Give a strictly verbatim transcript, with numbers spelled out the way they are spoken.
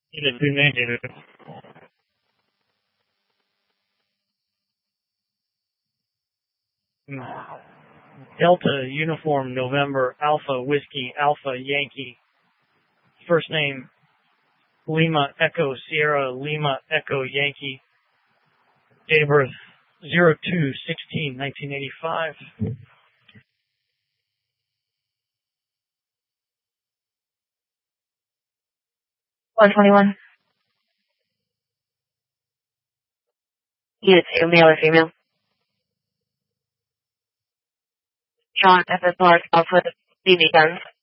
Unit two negative. Delta Uniform November Alpha Whiskey Alpha Yankee. First name Lima Echo Sierra Lima Echo Yankee. Date of birth zero two sixteen nineteen eighty-five. one twenty-one. Unit two, male or female? Sean F S Mark Alpha B B guns.